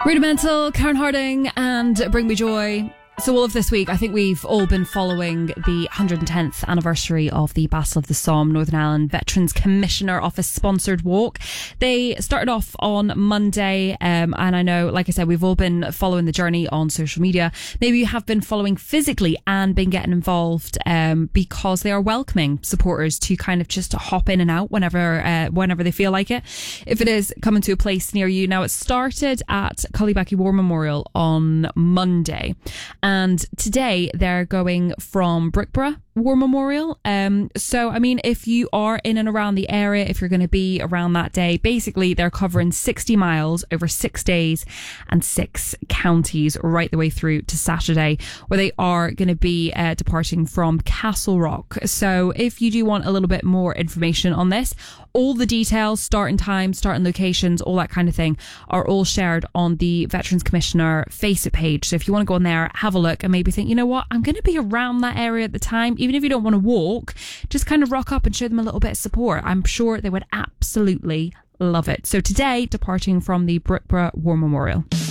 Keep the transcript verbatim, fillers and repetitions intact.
Rudimental, Karen Harding and Bring Me Joy. So all of this week, I think we've all been following the one hundred tenth anniversary of the Battle of the Somme Northern Ireland Veterans Commissioner Office sponsored walk. They started off on Monday, um, and I know, like I said, we've all been following the journey on social media. Maybe you have been following physically and been getting involved um, because they are welcoming supporters to kind of just hop in and out whenever uh, whenever they feel like it. If it is coming to a place near you. Now, it started at Cullybecky War Memorial on Monday. And today they're going from Brookborough War Memorial. Um, so, I mean, if you are in and around the area, if you're going to be around that day, basically they're covering sixty miles over six days and six counties right the way through to Saturday, where they are going to be uh, departing from Castle Rock. So if you do want a little bit more information on this, all the details, starting times, starting locations, all that kind of thing are all shared on the Veterans Commissioner Facebook page. So if you want to go on there, have a look and maybe think, you know what, I'm going to be around that area at the time. Even if you don't want to walk, just kind of rock up and show them a little bit of support. I'm sure they would absolutely love it. So today, departing from the Brookborough War Memorial.